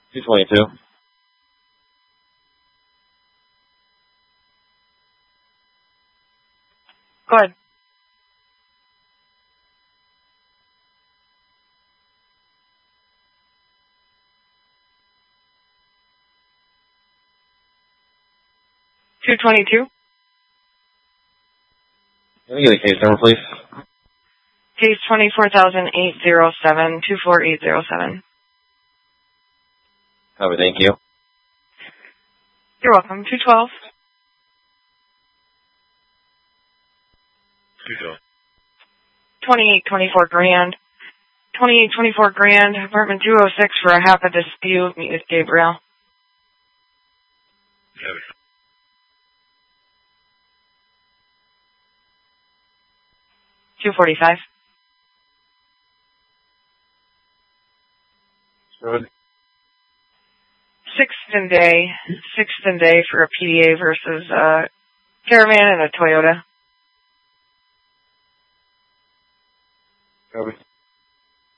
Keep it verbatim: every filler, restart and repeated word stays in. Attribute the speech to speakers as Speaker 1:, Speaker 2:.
Speaker 1: two twenty-two.
Speaker 2: Go ahead. two twenty-two.
Speaker 1: Let me get a case number, please.
Speaker 2: Case twenty-four thousand eight oh seven, two four eight oh seven.
Speaker 1: Copy, thank you.
Speaker 2: You're welcome. two twelve.
Speaker 1: two twelve.
Speaker 2: twenty-eight twenty-four grand. twenty-eight twenty-four grand, apartment two oh six for a half a dispute. Meet with Gabriel.
Speaker 1: Copy.
Speaker 2: two forty-five.
Speaker 1: Good.
Speaker 2: Sixth and day. Sixth and day for a P D A versus a Caravan and a Toyota.
Speaker 1: Copy.